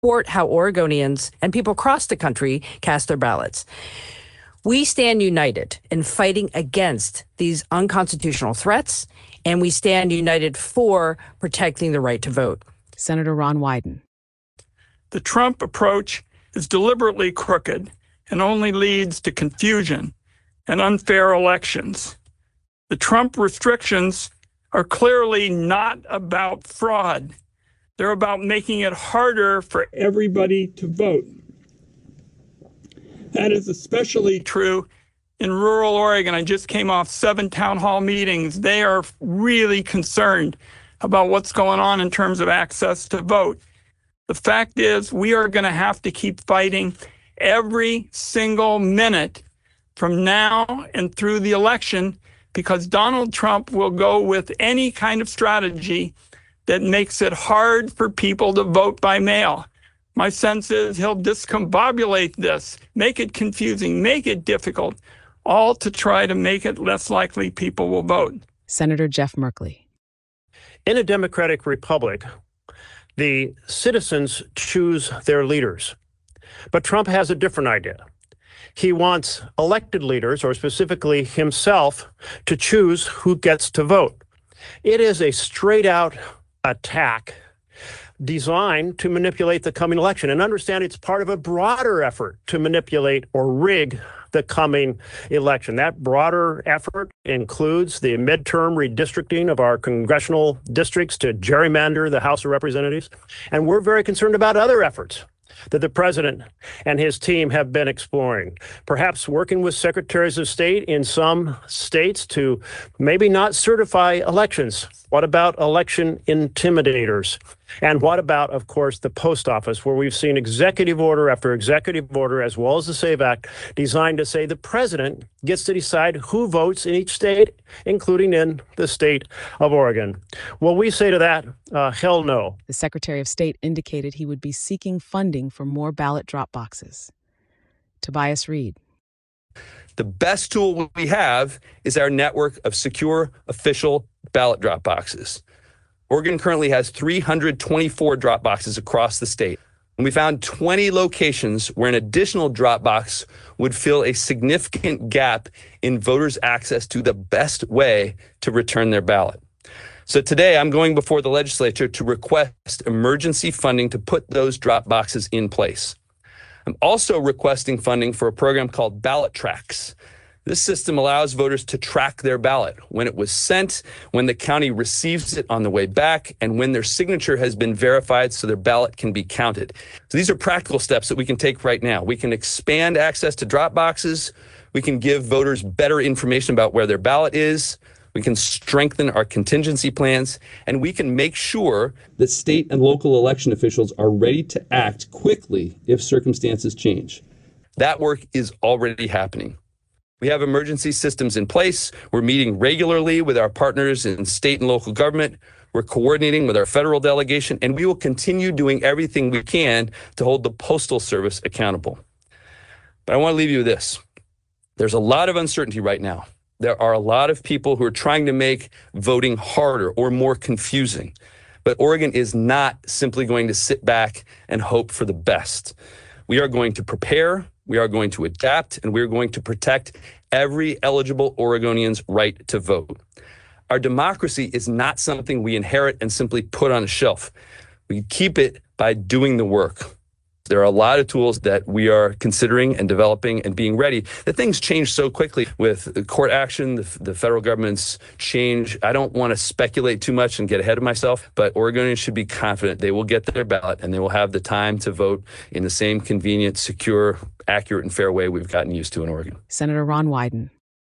support how Oregonians and people across the country cast their ballots. We stand united in fighting against these unconstitutional threats, and we stand united for protecting the right to vote. Senator Ron Wyden. The Trump approach is deliberately crooked and only leads to confusion and unfair elections. The Trump restrictions are clearly not about fraud. They're about making it harder for everybody to vote. That is especially true in rural Oregon. I just came off 7 town hall meetings. They are really concerned about what's going on in terms of access to vote. The fact is, we are going to have to keep fighting every single minute from now and through the election, because Donald Trump will go with any kind of strategy that makes it hard for people to vote by mail. My sense is he'll discombobulate this, make it confusing, make it difficult, all to try to make it less likely people will vote. Senator Jeff Merkley. In a democratic republic, the citizens choose their leaders. But Trump has a different idea. He wants elected leaders, or specifically himself, to choose who gets to vote. It is a straight-out attack designed to manipulate the coming election. And understand it's part of a broader effort to manipulate or rig the coming election. That broader effort includes the midterm redistricting of our congressional districts to gerrymander the House of Representatives. And we're very concerned about other efforts that the president and his team have been exploring, perhaps working with secretaries of state in some states to maybe not certify elections. What about election intimidators? And what about, of course, the post office, where we've seen executive order after executive order, as well as the SAVE Act, designed to say the president gets to decide who votes in each state, including in the state of Oregon. Well, we say to that, hell no. The Secretary of State indicated he would be seeking funding for more ballot drop boxes. Tobias Reed. The best tool we have is our network of secure official ballot drop boxes. Oregon currently has 324 drop boxes across the state. And we found 20 locations where an additional drop box would fill a significant gap in voters' access to the best way to return their ballot. So today I'm going before the legislature to request emergency funding to put those drop boxes in place. I'm also requesting funding for a program called Ballot Tracks. This system allows voters to track their ballot, when it was sent, when the county receives it on the way back, and when their signature has been verified so their ballot can be counted. So these are practical steps that we can take right now. We can expand access to drop boxes. We can give voters better information about where their ballot is. We can strengthen our contingency plans, and we can make sure that state and local election officials are ready to act quickly if circumstances change. That work is already happening. We have emergency systems in place. We're meeting regularly with our partners in state and local government. We're coordinating with our federal delegation, and we will continue doing everything we can to hold the Postal Service accountable. But I want to leave you with this. There's a lot of uncertainty right now. There are a lot of people who are trying to make voting harder or more confusing. But Oregon is not simply going to sit back and hope for the best. We are going to prepare, we are going to adapt, and we are going to protect every eligible Oregonian's right to vote. Our democracy is not something we inherit and simply put on a shelf. We keep it by doing the work. There are a lot of tools that we are considering and developing and being ready. The things change so quickly with court action, the federal government's change. I don't want to speculate too much and get ahead of myself, but Oregonians should be confident they will get their ballot and they will have the time to vote in the same convenient, secure, accurate, and fair way we've gotten used to in Oregon. Senator Ron Wyden.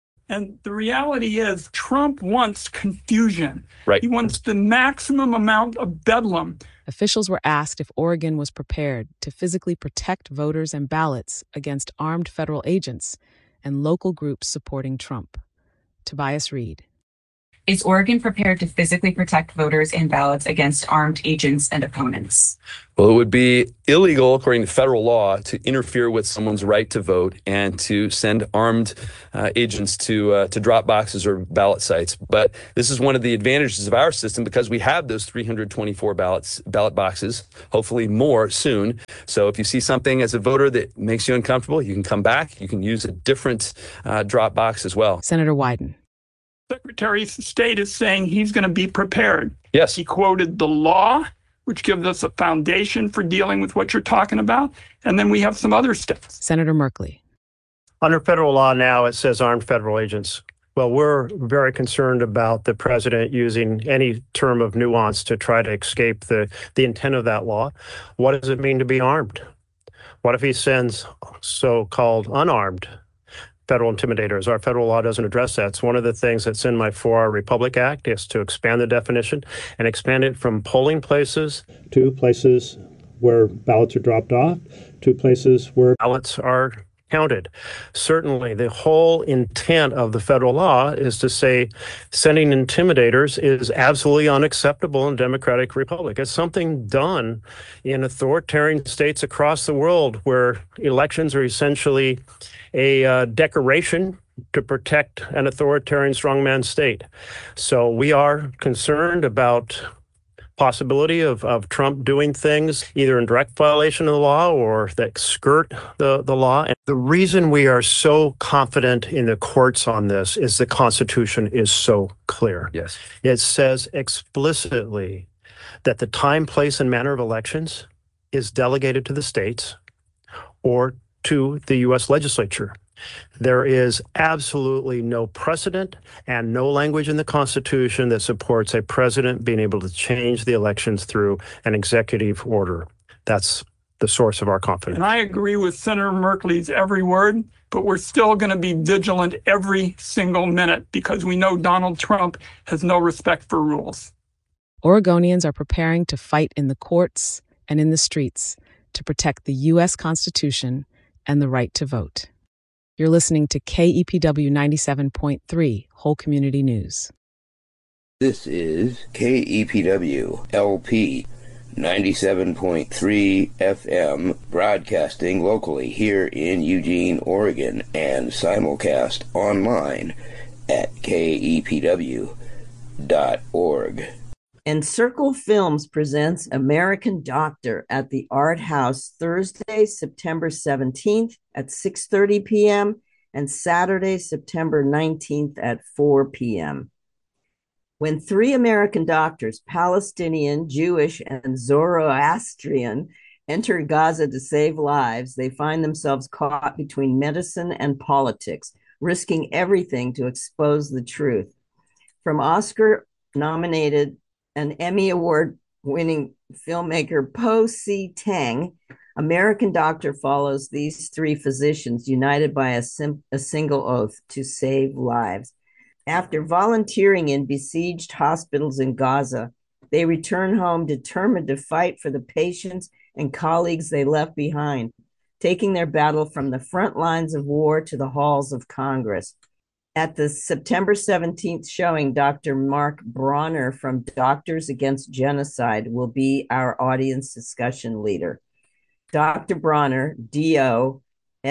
And the reality is Trump wants confusion. Right. He wants the maximum amount of bedlam. Officials were asked if Oregon was prepared to physically protect voters and ballots against armed federal agents and local groups supporting Trump. Tobias Reed. Is Oregon prepared to physically protect voters and ballots against armed agents and opponents? Well, it would be illegal, according to federal law, to interfere with someone's right to vote and to send armed agents to drop boxes or ballot sites. But this is one of the advantages of our system because we have those 324 ballot boxes, hopefully more soon. So if you see something as a voter that makes you uncomfortable, you can come back. You can use a different drop box as well. Senator Wyden. Secretary of State is saying he's going to be prepared. Yes. He quoted the law, which gives us a foundation for dealing with what you're talking about. And then we have some other steps. Senator Merkley. Under federal law now, it says armed federal agents. Well, we're very concerned about the president using any term of nuance to try to escape the intent of that law. What does it mean to be armed? What if he sends so-called unarmed federal intimidators? Our federal law doesn't address that. It's one of the things that's in my 4-Hour Republic Act is to expand the definition and expand it from polling places to places where ballots are dropped off to places where ballots are counted. Certainly, the whole intent of the federal law is to say sending intimidators is absolutely unacceptable in a democratic republic. It's something done in authoritarian states across the world where elections are essentially a decoration to protect an authoritarian strongman state. So we are concerned about possibility of Trump doing things either in direct violation of the law or that skirt the law. And the reason we are so confident in the courts on this is the Constitution is so clear. Yes. It says explicitly that the time, place, and manner of elections is delegated to the states or to the U.S. legislature. There is absolutely no precedent and no language in the Constitution that supports a president being able to change the elections through an executive order. That's the source of our confidence. And I agree with Senator Merkley's every word, but we're still going to be vigilant every single minute because we know Donald Trump has no respect for rules. Oregonians are preparing to fight in the courts and in the streets to protect the U.S. Constitution and the right to vote. You're listening to KEPW 97.3 Whole Community News. This is KEPW LP 97.3 FM, broadcasting locally here in Eugene, Oregon, and simulcast online at kepw.org. Encircle Films presents American Doctor at the Art House Thursday, September 17th at 6:30 p.m. and Saturday, September 19th at 4 p.m. When 3 American doctors, Palestinian, Jewish, and Zoroastrian, enter Gaza to save lives, they find themselves caught between medicine and politics, risking everything to expose the truth. From Oscar-nominated and Emmy Award-winning filmmaker Po Si Tang, American Doctor follows these 3 physicians united by a single oath to save lives. After volunteering in besieged hospitals in Gaza, they return home determined to fight for the patients and colleagues they left behind, taking their battle from the front lines of war to the halls of Congress. At the September 17th showing, Dr. Mark Bronner from Doctors Against Genocide will be our audience discussion leader. Dr. Bronner, D.O.,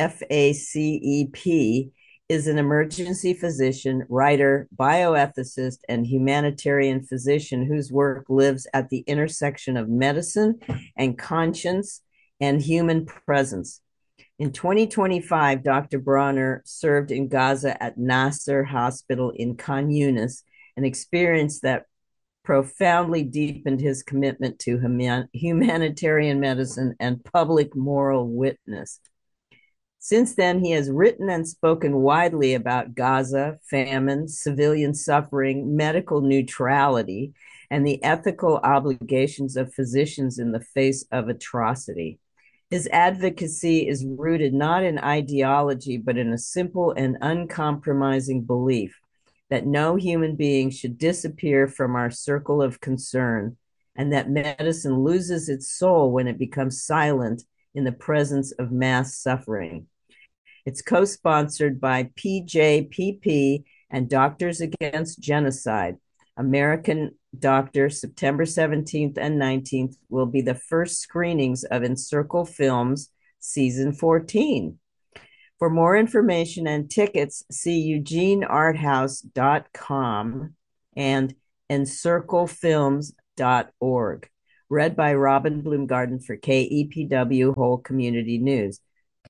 F.A.C.E.P., is an emergency physician, writer, bioethicist, and humanitarian physician whose work lives at the intersection of medicine and conscience and human presence. In 2025, Dr. Bronner served in Gaza at Nasser Hospital in Khan Yunis, an experience that profoundly deepened his commitment to humanitarian medicine and public moral witness. Since then, he has written and spoken widely about Gaza, famine, civilian suffering, medical neutrality, and the ethical obligations of physicians in the face of atrocity. His advocacy is rooted not in ideology, but in a simple and uncompromising belief that no human being should disappear from our circle of concern, and that medicine loses its soul when it becomes silent in the presence of mass suffering. It's co-sponsored by PJPP and Doctors Against Genocide, American Doctor, September 17th and 19th, will be the first screenings of Encircle Films Season 14. For more information and tickets, see eugenearthouse.com and encirclefilms.org. Read by Robin Bloomgarden for KEPW Whole Community News.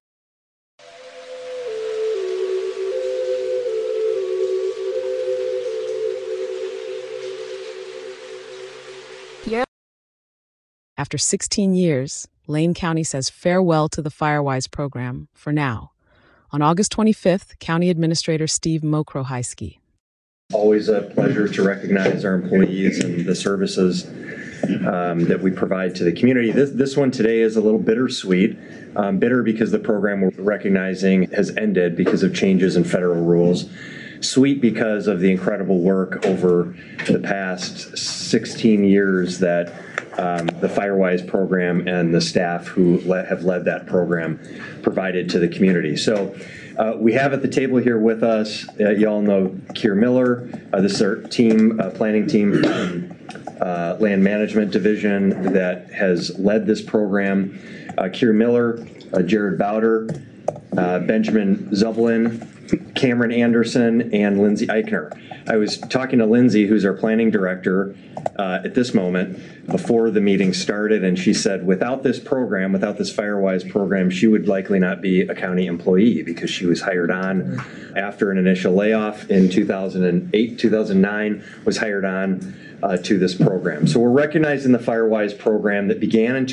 After 16 years, Lane County says farewell to the Firewise program for now. On August 25th, County Administrator Steve Mokrohysky. Always a pleasure to recognize our employees and the services that we provide to the community. This one today is a little bittersweet. Bitter because the program we're recognizing has ended because of changes in federal rules. Sweet because of the incredible work over the past 16 years that the Firewise program and the staff who have led that program provided to the community. So we have at the table here with us, you all know Keir Miller. This is our team, planning team from Land Management Division that has led this program. Keir Miller, Jared Bowder, Benjamin Zublin, Cameron Anderson, and Lindsay Eichner. I was talking to Lindsay, who's our planning director at this moment, before the meeting started, and she said without this program, without this Firewise program, she would likely not be a county employee because she was hired on after an initial layoff in 2008, 2009, was hired on to this program. So we're recognizing the Firewise program that began in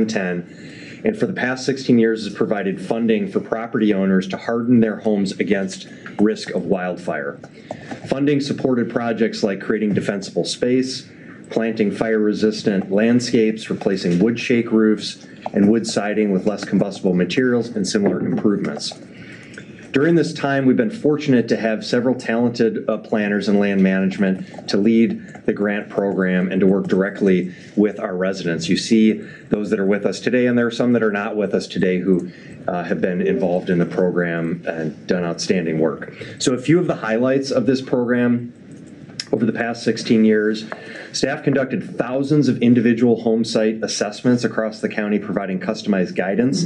2010 and for the past 16 years has provided funding for property owners to harden their homes against risk of wildfire. Funding supported projects like creating defensible space, planting fire-resistant landscapes, replacing wood shake roofs, and wood siding with less combustible materials, and similar improvements. During this time, we've been fortunate to have several talented planners in land management to lead the grant program and to work directly with our residents. You see those that are with us today, and there are some that are not with us today who have been involved in the program and done outstanding work. So a few of the highlights of this program over the past 16 years, staff conducted thousands of individual home site assessments across the county, providing customized guidance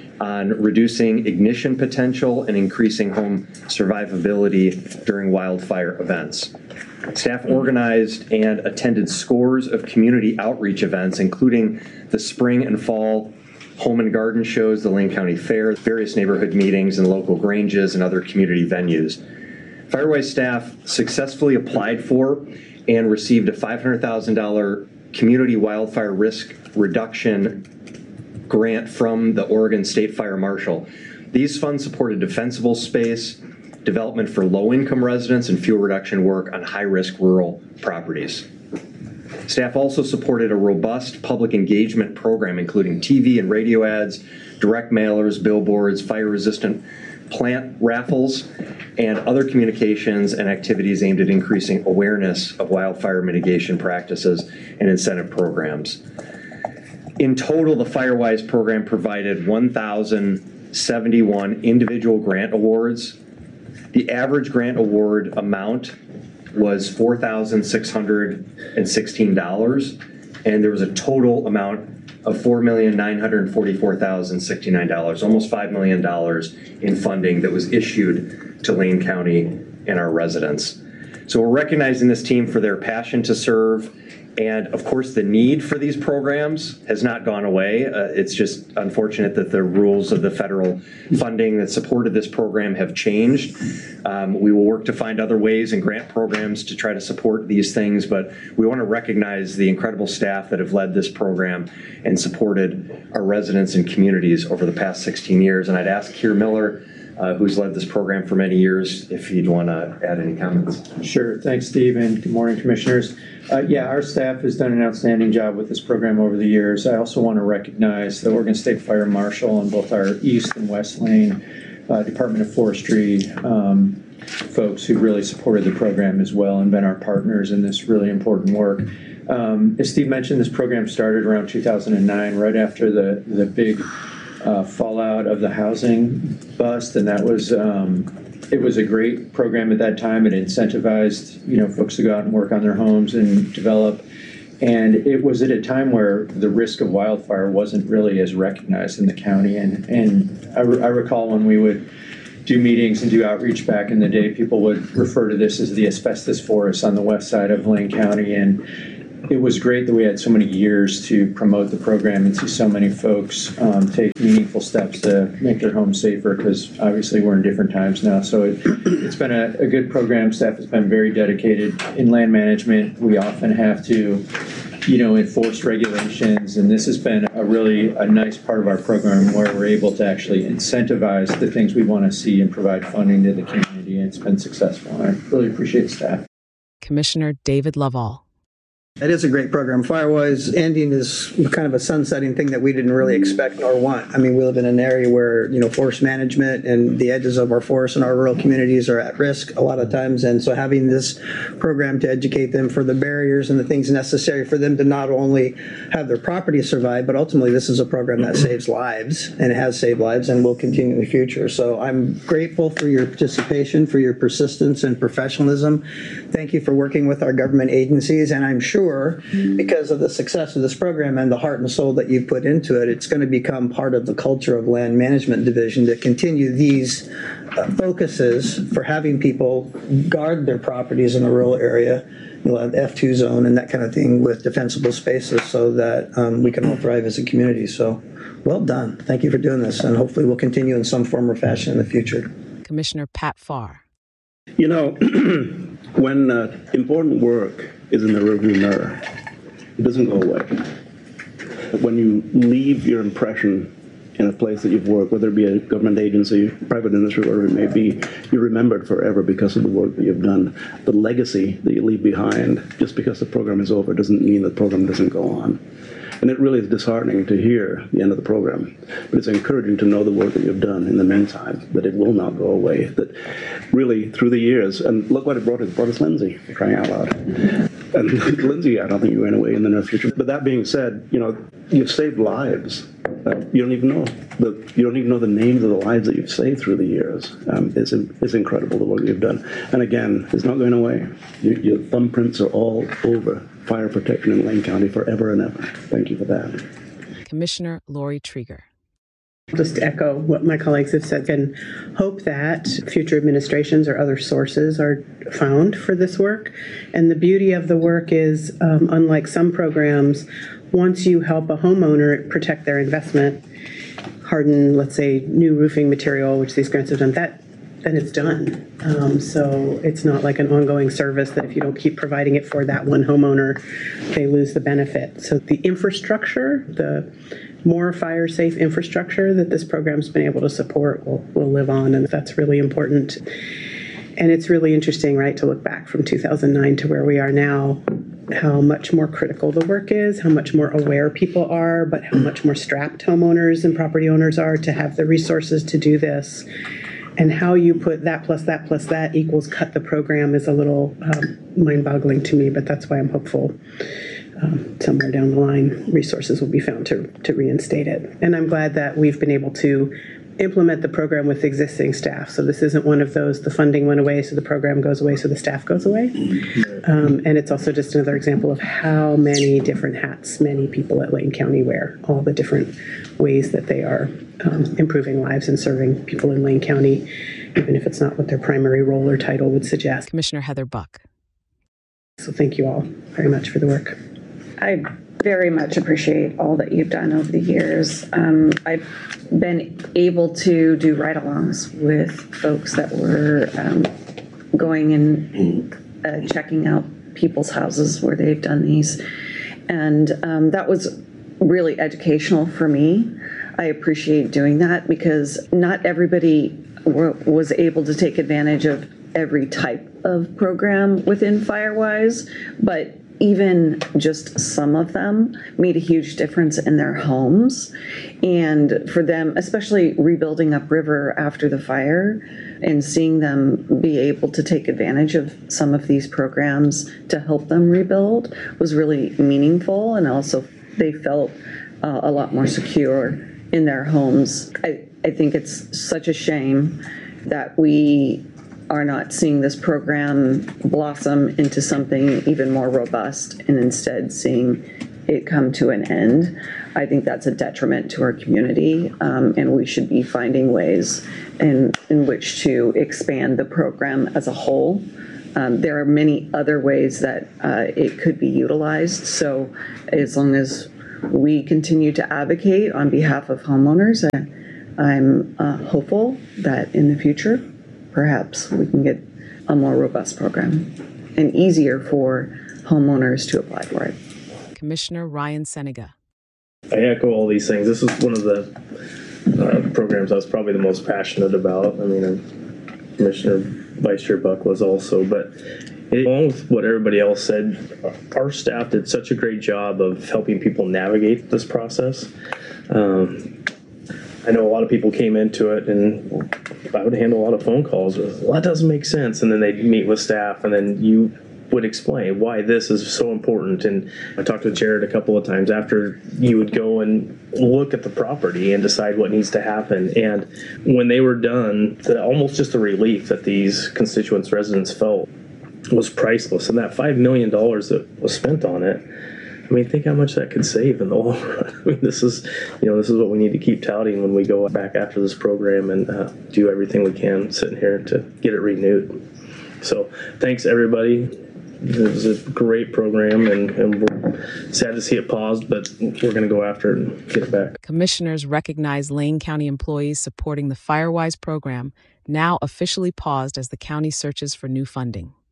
on reducing ignition potential and increasing home survivability during wildfire events. Staff organized and attended scores of community outreach events, including the spring and fall home and garden shows, the Lane County Fair, various neighborhood meetings and local granges and other community venues. Firewise staff successfully applied for and received a $500,000 community wildfire risk reduction grant from the Oregon State Fire Marshal. These funds supported defensible space, development for low-income residents, and fuel reduction work on high-risk rural properties. Staff also supported a robust public engagement program, including TV and radio ads, direct mailers, billboards, fire-resistant plant raffles, and other communications and activities aimed at increasing awareness of wildfire mitigation practices and incentive programs. In total, the Firewise program provided 1,071 individual grant awards. The average grant award amount was $4,616, and there was a total amount of $4,944,069, almost $5 million in funding that was issued to Lane County and our residents. So we're recognizing this team for their passion to serve. And of course, the need for these programs has not gone away. It's just unfortunate that the rules of the federal funding that supported this program have changed. We will work to find other ways and grant programs to try to support these things, but we want to recognize the incredible staff that have led this program and supported our residents and communities over the past 16 years. And I'd ask Keir Miller, who's led this program for many years, if he'd want to add any comments. Sure. Thanks, Steve, and good morning, Commissioners. Our staff has done an outstanding job with this program over the years. I also want to recognize the Oregon State Fire Marshal and both our East and West Lane Department of Forestry folks who really supported the program as well and been our partners in this really important work. As Steve mentioned, this program started around 2009, right after the big fallout of the housing bust, and that was It was a great program at that time. It incentivized, folks to go out and work on their homes and develop. And it was at a time where the risk of wildfire wasn't really as recognized in the county. And I recall when we would do meetings and do outreach back in the day, people would refer to this as the asbestos forest on the west side of Lane County. And it was great that we had so many years to promote the program and see so many folks take meaningful steps to make their homes safer, because obviously we're in different times now. So it's been a good program. Staff has been very dedicated. In land management, we often have to enforce regulations, and this has been a nice part of our program where we're able to actually incentivize the things we want to see and provide funding to the community, and it's been successful. And I really appreciate the staff. Commissioner David Lovall. It is a great program. Firewise ending is kind of a sunsetting thing that we didn't really expect nor want. I mean, we live in an area where, forest management and the edges of our forests and our rural communities are at risk a lot of times. And so having this program to educate them for the barriers and the things necessary for them to not only have their property survive, but ultimately this is a program that saves lives, and it has saved lives and will continue in the future. So I'm grateful for your participation, for your persistence and professionalism. Thank you for working with our government agencies, and I'm sure because of the success of this program and the heart and soul that you've put into it, it's going to become part of the culture of Land Management Division to continue these focuses for having people guard their properties in a rural area, have F2 zone and that kind of thing with defensible spaces, so that we can all thrive as a community. So well done. Thank you for doing this, and hopefully we'll continue in some form or fashion in the future. Commissioner Pat Farr. When important work is in the rearview mirror, it doesn't go away. When you leave your impression in a place that you've worked, whether it be a government agency, private industry, whatever it may be, you're remembered forever because of the work that you've done. The legacy that you leave behind, just because the program is over, doesn't mean the program doesn't go on. And it really is disheartening to hear the end of the program. But it's encouraging to know the work that you've done in the meantime, that it will not go away. That really, through the years, and look what it brought us Lindsay, crying out loud. And Lindsay, I don't think you're going away in the near future. But that being said, you've saved lives. You don't even know the names of the lives that you've saved through the years. It's incredible the work you've done. And again, it's not going away. Your thumbprints are all over fire protection in Lane County forever and ever. Thank you for that. Commissioner Lori Trieger. Just to echo what my colleagues have said, and hope that future administrations or other sources are found for this work. And the beauty of the work is, unlike some programs, once you help a homeowner protect their investment, harden, let's say, new roofing material, which these grants have done, then it's done. So it's not like an ongoing service that if you don't keep providing it for that one homeowner, they lose the benefit. So the infrastructure, the more fire safe infrastructure that this program's been able to support will live on, and that's really important. And it's really interesting, right, to look back from 2009 to where we are now, how much more critical the work is, how much more aware people are, but how much more strapped homeowners and property owners are to have the resources to do this. And how you put that plus that plus that equals cut the program is a little mind-boggling to me, but that's why I'm hopeful somewhere down the line resources will be found to reinstate it. And I'm glad that we've been able to implement the program with existing staff. So this isn't one of those, the funding went away, so the program goes away, so the staff goes away. And it's also just another example of how many different hats many people at Lane County wear, all the different ways that they are improving lives and serving people in Lane County, even if it's not what their primary role or title would suggest. Commissioner Heather Buck. So thank you all very much for the work. I very much appreciate all that you've done over the years. I've been able to do ride-alongs with folks that were going and checking out people's houses where they've done these. And that was really educational for me. I appreciate doing that because not everybody was able to take advantage of every type of program within Firewise, but even just some of them made a huge difference in their homes. And for them, especially rebuilding upriver after the fire and seeing them be able to take advantage of some of these programs to help them rebuild was really meaningful. And also they felt a lot more secure in their homes. I think it's such a shame that we are not seeing this program blossom into something even more robust and instead seeing it come to an end. I think that's a detriment to our community, and we should be finding ways in which to expand the program as a whole. There are many other ways that it could be utilized. So as long as we continue to advocate on behalf of homeowners, I'm hopeful that in the future, perhaps we can get a more robust program and easier for homeowners to apply for it. Commissioner Ryan Senega. I echo all these things. This is one of the programs I was probably the most passionate about. I mean, Commissioner Vice Chair Buck was also, but along with what everybody else said, our staff did such a great job of helping people navigate this process. I know a lot of people came into it, and I would handle a lot of phone calls. Well, that doesn't make sense. And then they'd meet with staff, and then you would explain why this is so important. And I talked with Jared a couple of times after you would go and look at the property and decide what needs to happen. And when they were done, almost just the relief that these constituents, residents felt was priceless. And that $5 million that was spent on it, I mean, think how much that could save in the long run. I mean, this is what we need to keep touting when we go back after this program and do everything we can sitting here to get it renewed. So thanks, everybody. It was a great program, and we're sad to see it paused, but we're going to go after it and get it back. Commissioners recognize Lane County employees supporting the FireWise program, now officially paused as the county searches for new funding.